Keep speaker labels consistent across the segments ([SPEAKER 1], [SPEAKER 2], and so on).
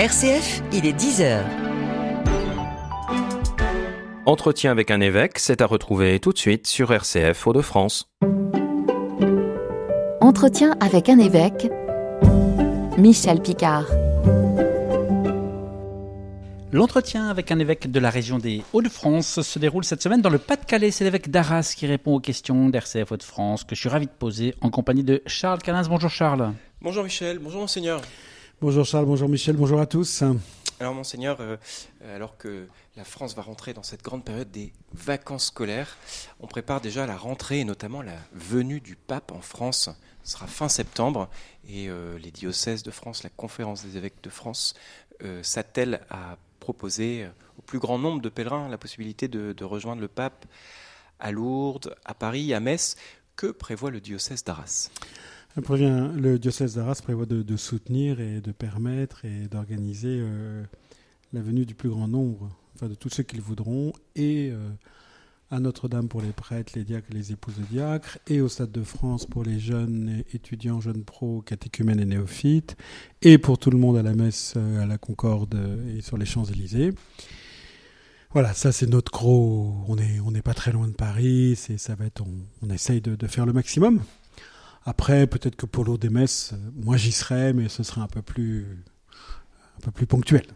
[SPEAKER 1] RCF, il est 10h.
[SPEAKER 2] Entretien avec un évêque, c'est à retrouver tout de suite sur RCF Hauts-de-France.
[SPEAKER 3] Entretien avec un évêque, Michel Picard.
[SPEAKER 4] L'entretien avec un évêque de la région des Hauts-de-France se déroule cette semaine dans le Pas-de-Calais. C'est l'évêque d'Arras qui répond aux questions d'RCF Hauts-de-France que je suis ravi de poser en compagnie de Charles Canins. Bonjour Charles.
[SPEAKER 5] Bonjour Michel, bonjour Monseigneur.
[SPEAKER 6] Bonjour Charles, bonjour Michel, bonjour à tous.
[SPEAKER 5] Alors Monseigneur, alors que la France va rentrer dans cette grande période des vacances scolaires, on prépare déjà la rentrée et notamment la venue du pape en France. Ce sera fin septembre et les diocèses de France, la conférence des évêques de France s'attelle à proposer au plus grand nombre de pèlerins la possibilité de rejoindre le pape à Lourdes, à Paris, à Metz. Que prévoit le diocèse d'Arras ?
[SPEAKER 6] Le diocèse d'Arras prévoit de soutenir et de permettre et d'organiser la venue du plus grand nombre, enfin de tous ceux qui le voudront, et à Notre-Dame pour les prêtres, les diacres et les épouses de diacres, et au Stade de France pour les jeunes étudiants, jeunes pros, catéchumènes et néophytes, et pour tout le monde à la messe à la Concorde et sur les Champs-Élysées. Voilà, ça c'est notre gros. On n'est pas très loin de Paris. On essaye de faire le maximum. Après, peut-être que pour l'eau des messes, moi j'y serai, mais ce sera un peu plus ponctuel.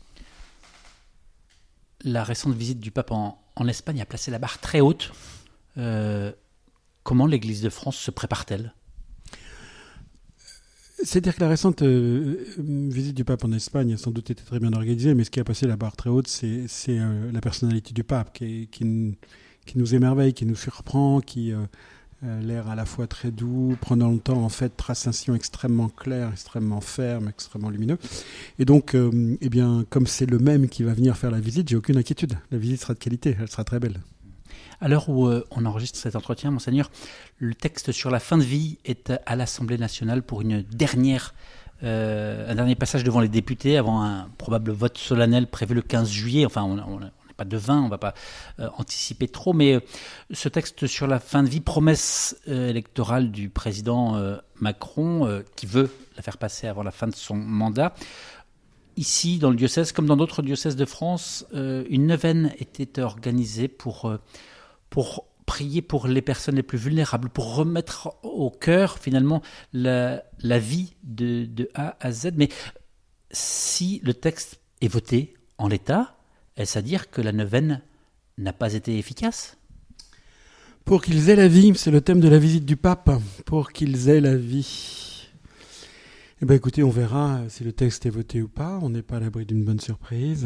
[SPEAKER 4] La récente visite du pape en Espagne a placé la barre très haute. Comment l'Église de France se prépare-t-elle ?
[SPEAKER 6] C'est-à-dire que la récente visite du pape en Espagne a sans doute été très bien organisée, mais ce qui a passé la barre très haute, c'est la personnalité du pape qui nous émerveille, qui nous surprend, qui l'air à la fois très doux, prenant le temps, en fait, trace un sillon extrêmement clair, extrêmement ferme, extrêmement lumineux. Et donc, comme c'est le même qui va venir faire la visite, j'ai aucune inquiétude. La visite sera de qualité, elle sera très belle.
[SPEAKER 4] À l'heure où on enregistre cet entretien, Monseigneur, le texte sur la fin de vie est à l'Assemblée nationale pour un dernier passage devant les députés avant un probable vote solennel prévu le 15 juillet. Enfin, on n'est pas devin, on ne va pas anticiper trop, mais ce texte sur la fin de vie, promesse électorale du président Macron, qui veut la faire passer avant la fin de son mandat. Ici, dans le diocèse, comme dans d'autres diocèses de France, une neuvaine était organisée pour prier pour les personnes les plus vulnérables, pour remettre au cœur finalement la vie de A à Z. Mais si le texte est voté en l'état, est-ce à dire que la neuvaine n'a pas été efficace ?
[SPEAKER 6] Pour qu'ils aient la vie, c'est le thème de la visite du pape, pour qu'ils aient la vie. Eh bien écoutez, on verra si le texte est voté ou pas, on n'est pas à l'abri d'une bonne surprise.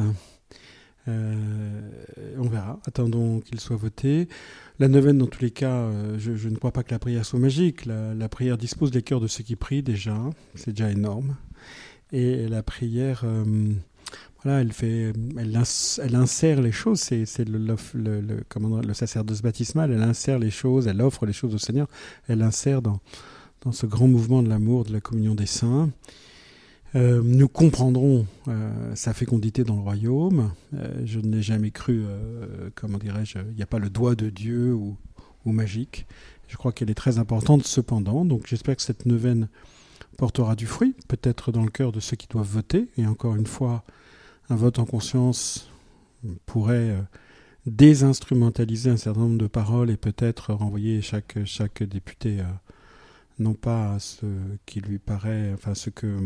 [SPEAKER 6] On verra, attendons qu'il soit voté. La neuvaine, dans tous les cas, je ne crois pas que la prière soit magique. La prière dispose les cœurs de ceux qui prient déjà, c'est déjà énorme. Et la prière, elle insère les choses, c'est le sacerdoce baptismal, elle insère les choses, elle offre les choses au Seigneur, elle insère dans ce grand mouvement de l'amour, de la communion des saints. Nous comprendrons sa fécondité dans le royaume. Je ne l'ai jamais cru, il n'y a pas le doigt de Dieu ou magique. Je crois qu'elle est très importante cependant. Donc j'espère que cette neuvaine portera du fruit, peut-être dans le cœur de ceux qui doivent voter. Et encore une fois, un vote en conscience pourrait désinstrumentaliser un certain nombre de paroles et peut-être renvoyer chaque député non pas à ce qui lui paraît, enfin ce que,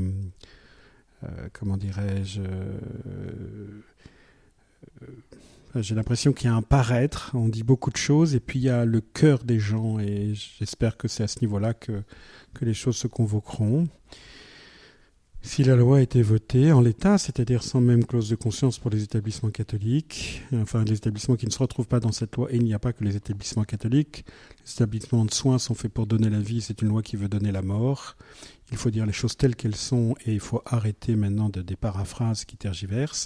[SPEAKER 6] j'ai l'impression qu'il y a un paraître, on dit beaucoup de choses, et puis il y a le cœur des gens, et j'espère que c'est à ce niveau-là que les choses se convoqueront. Si la loi a été votée en l'état, c'est-à-dire sans même clause de conscience pour les établissements catholiques, enfin les établissements qui ne se retrouvent pas dans cette loi, et il n'y a pas que les établissements catholiques, les établissements de soins sont faits pour donner la vie, c'est une loi qui veut donner la mort. Il faut dire les choses telles qu'elles sont et il faut arrêter maintenant des paraphrases qui tergiversent.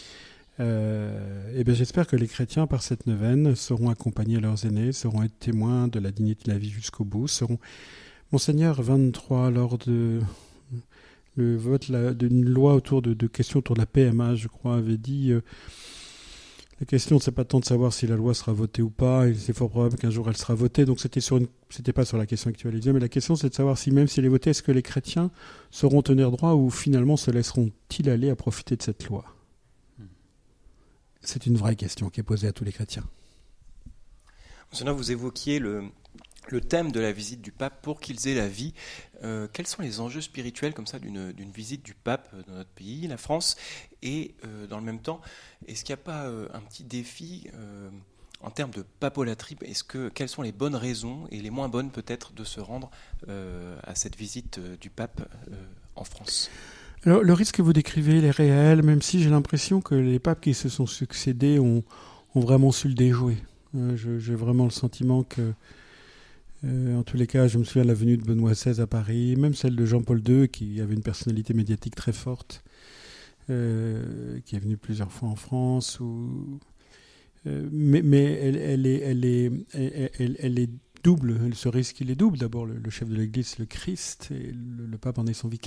[SPEAKER 6] J'espère que les chrétiens, par cette neuvaine, sauront accompagner leurs aînés, sauront être témoins de la dignité de la vie jusqu'au bout, seront... Monseigneur 23, lors de... Le vote d'une loi autour de questions autour de la PMA, je crois, avait dit La question, c'est pas tant de savoir si la loi sera votée ou pas, et c'est fort probable qu'un jour elle sera votée, donc c'était pas sur la question actualisée, mais la question c'est de savoir si même si elle est votée, est-ce que les chrétiens sauront tenir droit ou finalement se laisseront-ils aller à profiter de cette loi ? C'est une vraie question qui est posée à tous les chrétiens.
[SPEAKER 5] Monseigneur, vous évoquiez le thème de la visite du pape pour qu'ils aient la vie. Quels sont les enjeux spirituels comme ça d'une visite du pape dans notre pays, la France, et dans le même temps, est-ce qu'il n'y a pas un petit défi en termes de papolatrie? Quelles sont les bonnes raisons et les moins bonnes peut-être de se rendre à cette visite du pape en France?
[SPEAKER 6] Alors, le risque que vous décrivez, il est réel, même si j'ai l'impression que les papes qui se sont succédés ont vraiment su le déjouer. J'ai vraiment le sentiment que, en tous les cas, je me souviens de la venue de Benoît XVI à Paris, même celle de Jean-Paul II, qui avait une personnalité médiatique très forte, qui est venu plusieurs fois en France. Mais elle est double. Ce risque, il est double. D'abord, le chef de l'Église, le Christ, et le pape en est son vicaire.